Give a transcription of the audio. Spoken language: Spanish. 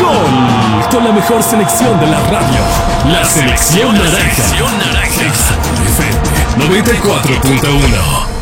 Gol con la mejor selección de la radio. La selección naranja. Exa FM 94.1.